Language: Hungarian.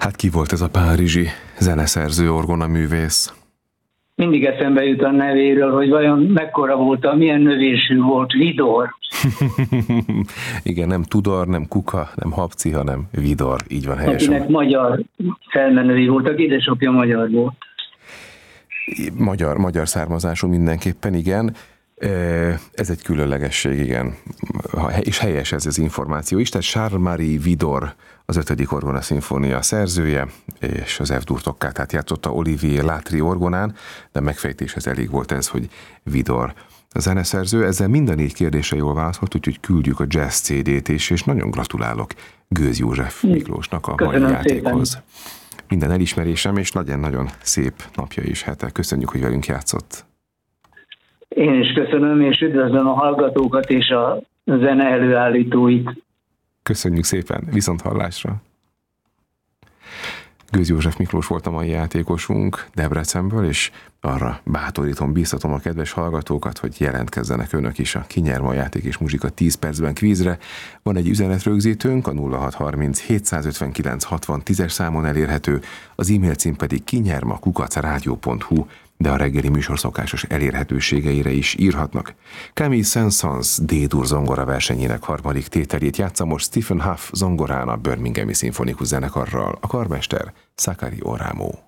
Hát ki volt ez a párizsi zeneszerző, orgonaművész? Mindig eszembe jut a nevéről, hogy vajon mekkora volt, milyen növésű volt, Vidor. Igen, nem Tudor, nem Kuka, nem Habci, hanem Vidor, így van helyesen. Akinek magyar felmenői voltak, édesapja magyar volt. Magyar származású mindenképpen, igen. Ez egy különlegesség, igen. És helyes ez az információ is. Tehát Charles-Marie Widor az 5. orgonaszimfónia szerzője, és az F-dur toccátát játszotta Olivier Latry orgonán, de megfejtéshez elég volt ez, hogy Widor a zeneszerző. Ezzel mind a 4 kérdésre jól válaszolt, úgyhogy küldjük a jazz CD-t is, és nagyon gratulálok Gőz József Miklósnak a mai játékhoz. Szépen. Minden elismerésem, és nagyon-nagyon szép napja és hete. Köszönjük, hogy velünk játszott. Én is köszönöm, és üdvözlöm a hallgatókat és a zene előállítóit. Köszönjük szépen, viszont hallásra. Gőz József Miklós volt a mai játékosunk Debrecenből, és arra bátorítom, bíztatom a kedves hallgatókat, hogy jelentkezzenek önök is a Ki nyer ma játék és muzsika 10 percben kvízre. Van egy üzenetrögzítőnk, a 0630 759 60 10-es számon elérhető, az e-mail cím pedig kinyerma@rádió.hu, de a reggeli műsor szokásos elérhetőségeire is írhatnak. Camille Saint-Saëns D-dur zongora versenyének 3. tételét játsza most Stephen Huff zongorán a Birminghami Szimfonikus Zenekarral, a karmester Sakari Oramo.